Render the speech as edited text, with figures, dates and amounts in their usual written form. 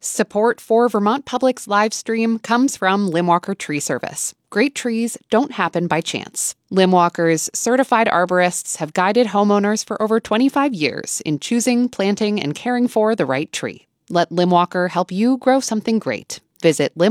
Support for Vermont Public's live stream comes from Limwalker Tree Service. Great trees don't happen by chance. Limwalker's certified arborists have guided homeowners for over 25 years in choosing, planting, and caring for the right tree. Let Limwalker help you grow something great. Visit